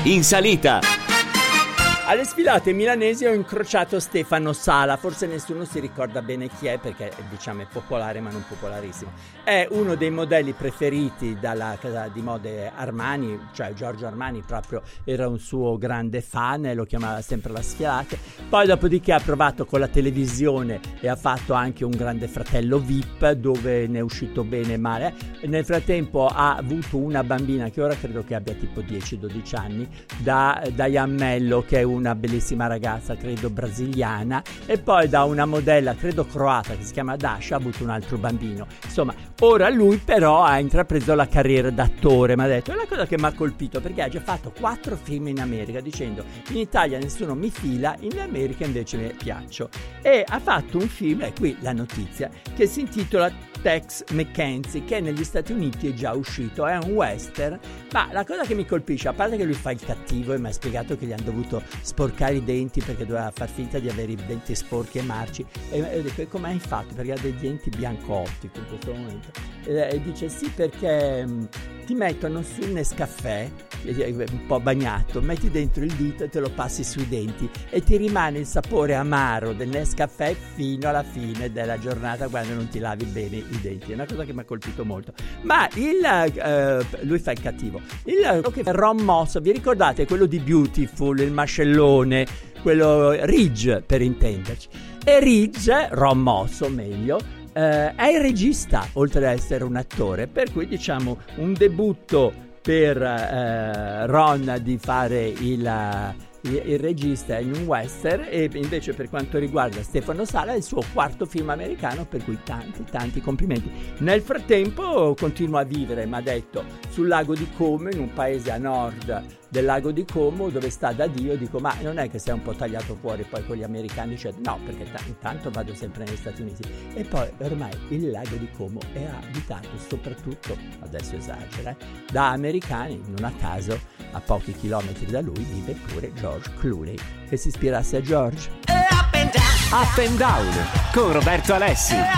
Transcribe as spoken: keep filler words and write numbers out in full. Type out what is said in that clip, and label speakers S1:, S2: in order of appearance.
S1: In salita.
S2: Alle sfilate milanesi ho incrociato Stefano Sala, forse nessuno si ricorda bene chi è perché diciamo è popolare ma non popolarissimo. È uno dei modelli preferiti dalla casa di mode Armani, cioè Giorgio Armani proprio era un suo grande fan e lo chiamava sempre la sfilate. Poi dopodiché ha provato con la televisione e ha fatto anche un Grande Fratello V I P dove ne è uscito bene e male. Nel frattempo ha avuto una bambina che ora credo che abbia tipo dieci dodici anni da Diane Mello, che è una bellissima ragazza, credo brasiliana, e poi da una modella, credo croata, che si chiama Dasha, ha avuto un altro bambino. Insomma, ora lui però ha intrapreso la carriera d'attore, mi ha detto, è una cosa che mi ha colpito perché ha già fatto quattro film in America dicendo in Italia nessuno mi fila, in America invece mi piaccio. E ha fatto un film, e qui la notizia, che si intitola Tex McKenzie, che negli Stati Uniti è già uscito, è un western, ma la cosa che mi colpisce, a parte che lui fa il cattivo e mi ha spiegato che gli hanno dovuto sporcare i denti perché doveva far finta di avere i denti sporchi e marci, e io dico, e come hai fatto? Perché ha dei denti biancotti in questo momento, e, e dice sì perché mh, ti mettono sul Nescafè un po' bagnato, metti dentro il dito e te lo passi sui denti e ti rimane il sapore amaro del Nescafè fino alla fine della giornata quando non ti lavi bene i denti. È una cosa che mi ha colpito molto. Ma il eh, lui fa il cattivo, il che Ron Moss, vi ricordate quello di Beautiful, il mascellone, quello Ridge per intenderci, e Ridge, Ron Moss o meglio, eh, è il regista oltre ad essere un attore, per cui diciamo un debutto per eh, Ron di fare il, il, il regista in un western, e invece per quanto riguarda Stefano Sala è il suo quarto film americano, per cui tanti tanti complimenti. Nel frattempo continua a vivere, mi ha detto, sul lago di Como, in un paese a nord del lago di Como dove sta da Dio. Dico, ma non è che sei un po' tagliato fuori poi con gli americani? Cioè, no, perché t- intanto vado sempre negli Stati Uniti, e poi ormai il lago di Como è abitato soprattutto, adesso esagera, eh, da americani. Non a caso a pochi chilometri da lui vive pure George Clooney, che si ispirasse a George.
S1: Up and down con Roberto Alessi.